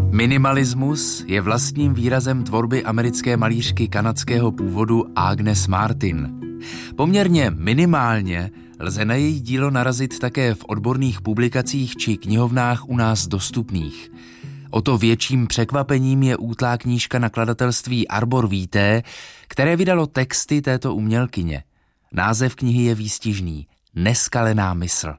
Minimalismus je vlastním výrazem tvorby americké malířky kanadského původu Agnes Martin. Poměrně minimálně lze na její dílo narazit také v odborných publikacích či knihovnách u nás dostupných. O to větším překvapením je útlá knížka nakladatelství Arbor Vitae, které vydalo texty této umělkyně. Název knihy je výstižný – Neskalená mysl.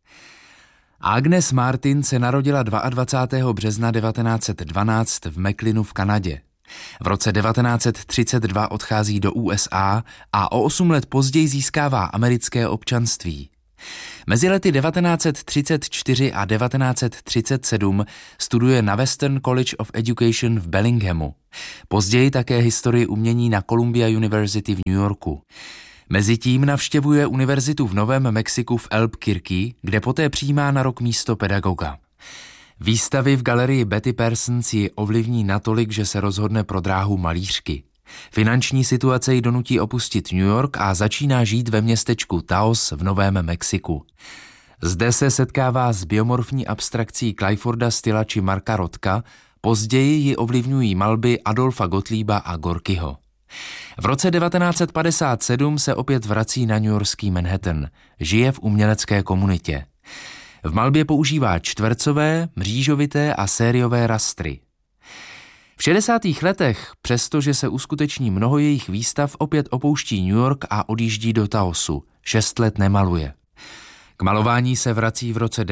Agnes Martin se narodila 22. března 1912 v Macleanu v Kanadě. V roce 1932 odchází do USA a o 8 let později získává americké občanství. Mezi lety 1934 a 1937 studuje na Western College of Education v Bellinghamu. Později také historii umění na Columbia University v New Yorku. Mezitím navštěvuje univerzitu v Novém Mexiku v Albuquerque, kde poté přijímá na rok místo pedagoga. Výstavy v galerii Betty Parsons ji ovlivní natolik, že se rozhodne pro dráhu malířky. Finanční situace ji donutí opustit New York a začíná žít ve městečku Taos v Novém Mexiku. Zde se setkává s biomorfní abstrakcí Clifforda Stilla či Marka Rothka, později ji ovlivňují malby Adolfa Gottlieba a Gorkyho. V roce 1957 se opět vrací na newyorský Manhattan, žije v umělecké komunitě. V malbě používá čtvercové, mřížovité a sériové rastry. V 60. letech, přestože se uskuteční mnoho jejich výstav, opět opouští New York a odjíždí do Taosu. 6 let nemaluje. K malování se vrací v roce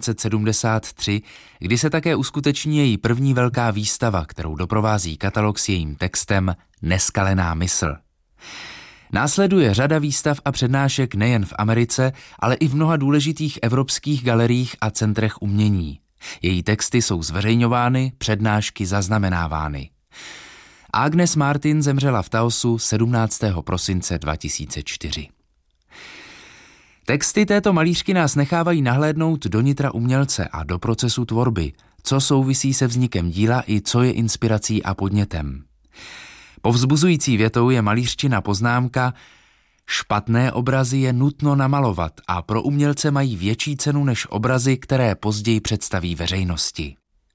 1973, kdy se také uskuteční její první velká výstava, kterou doprovází katalog s jejím textem Neskalená mysl. Následuje řada výstav a přednášek nejen v Americe, ale i v mnoha důležitých evropských galeriích a centrech umění. Její texty jsou zveřejňovány, přednášky zaznamenávány. Agnes Martin zemřela v Taosu 17. prosince 2004. Texty této malířky nás nechávají nahlédnout do nitra umělce a do procesu tvorby, co souvisí se vznikem díla i co je inspirací a podnětem. Povzbuzující větou je malířčina poznámka: špatné obrazy je nutno namalovat a pro umělce mají větší cenu než obrazy, které později představí veřejnosti.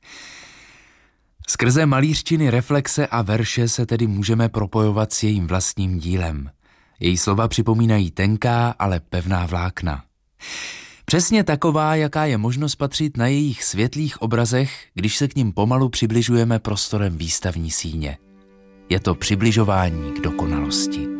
Skrze malířčiny reflexe a verše se tedy můžeme propojovat s jejím vlastním dílem. Její slova připomínají tenká, ale pevná vlákna. Přesně taková, jaká je možno spatřit na jejich světlých obrazech, když se k nim pomalu přibližujeme prostorem výstavní síně. Je to přibližování k dokonalosti.